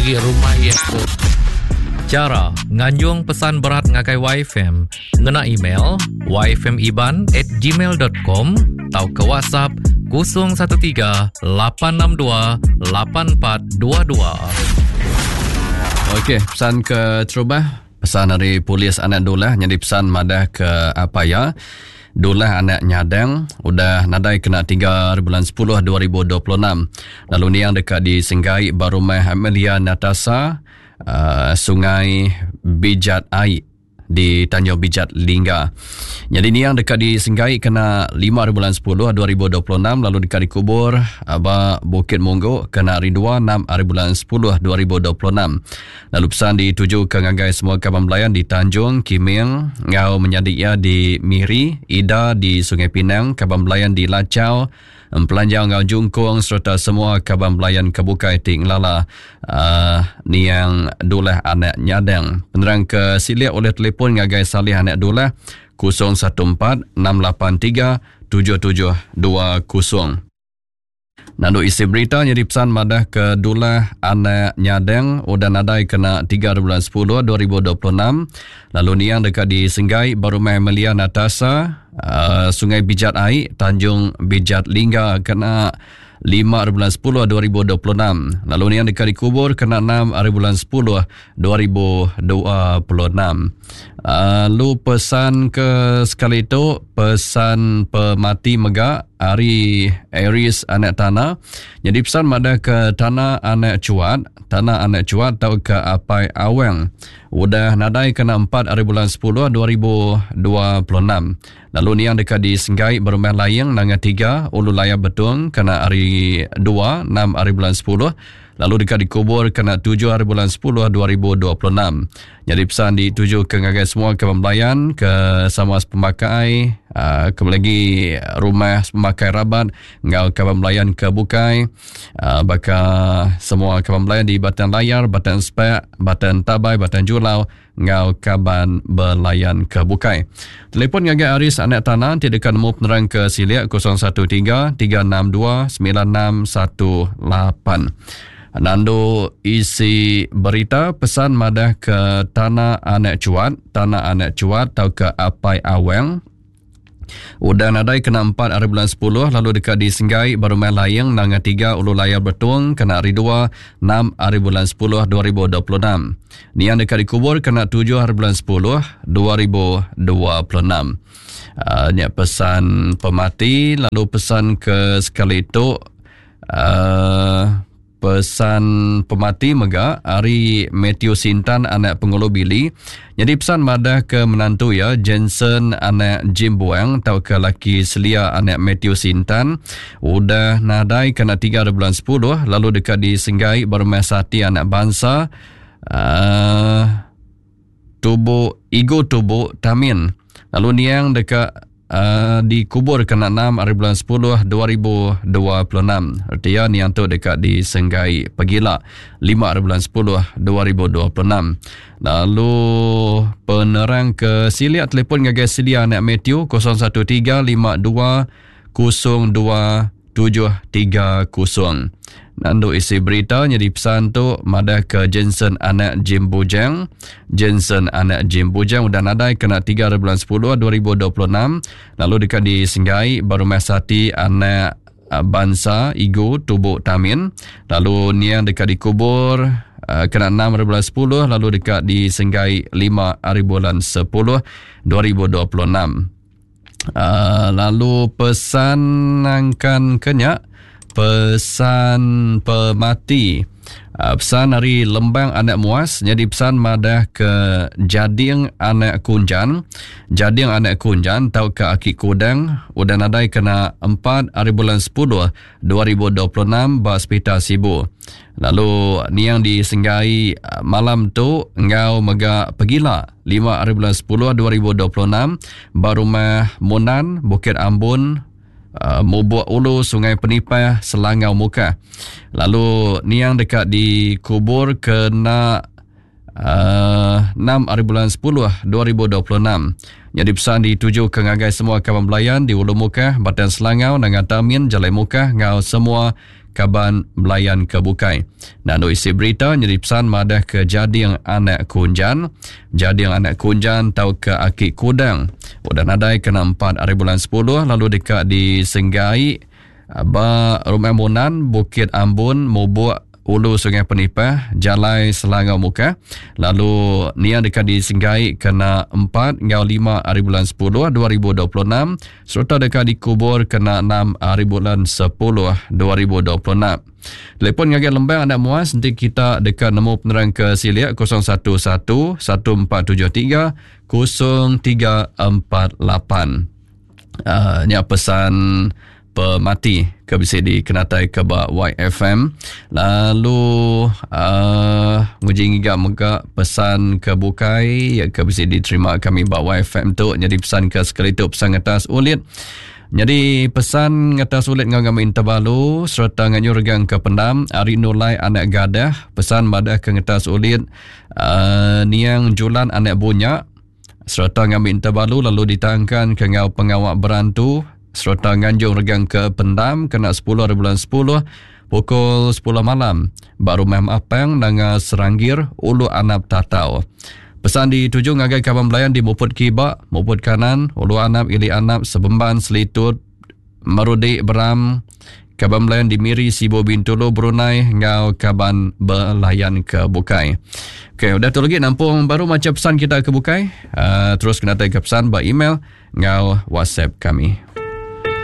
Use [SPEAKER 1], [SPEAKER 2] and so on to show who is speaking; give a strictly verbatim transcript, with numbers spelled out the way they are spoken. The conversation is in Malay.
[SPEAKER 1] di rumah itu.
[SPEAKER 2] Cara nganjung pesan berat ngakai Y F M ngena email y f m iban at gmail dot com atau ke WhatsApp kosong satu tiga lapan enam dua lapan empat dua dua.
[SPEAKER 3] Okey, pesan ke Terubah, pesan dari polis anak Dolah, jadi pesan madah ke apa ya? Dolah anak Nyadang udah nadai kena tiga bulan sepuluh dua ribu dua puluh enam. Lalu ni yang dekat di Senggai Barumah Amelia Natasa, uh, Sungai Bijat Air di Tanjung Bijat Lingga. Jadi ni yang dekat di Senggai kena lima bulan sepuluh dua ribu dua puluh enam, lalu dekat di Kubur Aba Bukit Monggo kena hari dua enam bulan sepuluh dua ribu dua puluh enam. Lalu pesan dituju ke ngagai semua kawan belayan di Tanjung Kiming, ngau menyadik ya di Miri, Ida di Sungai Pinang, kawan belayan di Lacau, Pelanjang ngau Jungkung serta semua kawan belayan Kebukai Ting Lala. Uh, ni yang Dolah anak Nyadang. Penerang ke silia oleh telefon ngagai salih anak Dolah kosong satu empat enam lapan tiga tujuh tujuh dua kosong. Nando isi berita jadi pesan madah ke Dolah anak Nyadang udah nadai kena tiga bulan sepuluh dua ribu dua puluh enam. Lalu ni yang dekat di Senggai Barumah Amelia Natasa, uh, Sungai Bijat Air, Tanjung Bijat Lingga kena lima bulan sepuluh dua ribu dua puluh enam. Lalu ni yang dekat di Kubur kena enam bulan sepuluh dua ribu dua puluh enam. Lalu pesan ke sekali itu, pesan pemati megak Ari Aries anak tanah. Jadi pesan madah ke tanah anak cuat, tanah anak cuat atau ke Apai Aweng. Udah nadai kena empat bulan sepuluh dua ribu dua puluh enam. Lalu ni yang dekat di Senggai Berumah Layang Nanga tiga Ulu Layar Betung kena hari dua enam bulan sepuluh. Lalu dekat di Kubur kena tujuh bulan sepuluh dua ribu dua puluh enam. Jadi pesan dituju ke ngagai semua kawan belayan, ke sama pemakai, uh, ke lagi rumah pemakai rabat, ngau kawan belayan ke Bukai, uh, baka semua kawan belayan di Batan Layar, Batan Spek, Batan Tabai, Batan Julau, ngau kaban belayan ke Bukai. Telefon ngagai Aris anak tanah tidak nemu penerang ke siliak kosong satu tiga tiga enam dua sembilan enam satu lapan. Nando isi berita pesan madah ke tanah anak cuat, tanah anak cuat atau ke Apai Aweng. Udah nadai kena empat bulan sepuluh, lalu dekat di Senggai Barumah Layang Nanga tiga Ulu Layar Betung kena hari dua enam bulan sepuluh dua ribu dua puluh enam. Ni yang dekat di Kubur kena tujuh bulan sepuluh dua ribu dua puluh enam. Uh, ni pesan pemati. Lalu pesan ke sekali itu, uh, pesan pemati megak Ari Matthew Sintan anak Pengulu Bili. Jadi pesan madah ke menantu ya Jensen anak Jim Buang atau ke laki selia anak Matthew Sintan. Udah nadai kena tiga bulan sepuluh, lalu dekat di Senggai Berumah Sati anak bangsa, uh, tubuh Igo tubuh Tamin. Lalu ni yang dekat Uh, di Kubur kena enam bulan sepuluh dua ribu dua puluh enam. Artinya ni yang tu dekat di Senggai Pegila lima bulan sepuluh dua ribu dua puluh enam. Lalu penerang ke siliak telefon ngagai selia anak Matthew kosong satu tiga lima dua kosong dua tujuh tiga kosong. Nando isi berita jadi pesan tu madah ke Jensen anak Jim Bujang. Jensen anak Jim Bujang udah nadai kena tiga bulan sepuluh dua ribu dua puluh enam. Lalu dekat di Senggai Barumah Sati anak Bansa Igo Tubuk Tamin. Lalu ni yang dekat di Kubur uh, kena enam bulan sepuluh, lalu dekat di Senggai lima bulan sepuluh dua ribu dua puluh enam. Uh, lalu pesan angkan kenyak, pesan pemati, uh, pesan dari Lembang anak Muas. Jadi pesan madah ke Jading anak Kunjan, Jading anak Kunjan tau ke Aki Kudang. Udah nadai kena empat bulan sepuluh dua ribu dua puluh enam ba hospital Sibu. Lalu ni yang di Senggai uh, malam tu ngau mega Pegila lima bulan sepuluh dua ribu dua puluh enam ba rumah Munan Bukit Ambon, Uh, Mubuak Ulu, Sungai Penipah, Selangau Muka. Lalu ni yang dekat di Kubur kena uh, enam bulan sepuluh dua ribu dua puluh enam. Jadi pesan dituju ke ngagai semua kawan belayan di Ulu Muka, Batan Selangau, Nangan Tamin, Jalai Muka, ngau semua kaban melayan ke bukai. Dan isi berita jadi pesan madah ke jadi yang anak kunjan. Jadi yang anak kunjan tau ke akik kudang. Udah nadai kena empat hari bulan sepuluh lalu dekat di Senggai, Aba Rumah Monan, Bukit Ambon, Mubuk, Ulu Sungai Penipah, Jalai Selangor Muka. Lalu ni yang dekat di Senggai kena empat hingga lima hari bulan sepuluh dua ribu dua puluh enam. Serta dekat di Kubur kena enam hari bulan sepuluh dua ribu dua puluh enam. Telepon ngagak lembang anda muas nanti kita dekat nombor penerang ke Siliak kosong satu satu satu empat tujuh tiga kosong tiga empat lapan. Uh, ni pesan pemati ke bisa dikenatai ke bak Y F M. Lalu uh, nguji ngigak muka pesan ke bukai ya ke bisa diterima kami bak Y F M tu. Jadi pesan ke sekali tu pesan atas ulit. Jadi pesan atas ulit ngau kami interbalu serta nganyur gang ke pendam Ari Nulai anak gadah pesan badah ke atas ulit uh, niang julan anak bunyak serta kami interbalu lalu ditangkan ke ngau pengawak berantu serta nganjung regang ke pendam kena sepuluh hari bulan sepuluh pukul sepuluh malam baru Mem Apeng dengan Seranggir Ulu Anap Tatau. Pesan dituju ngagai kaban belayan di Muput Kibak, Muput Kanan, Ulu Anap, Ili Anap, Sebemban, Selitut, Merudik, Beram, kaban belayan di Miri, Sibu Bintulu, Brunei, ngau kaban belayan ke Bukai. Okey, udah tu lagi nampung baru macam pesan kita ke Bukai. Uh, terus kena tag ke pesan by email ngau WhatsApp kami.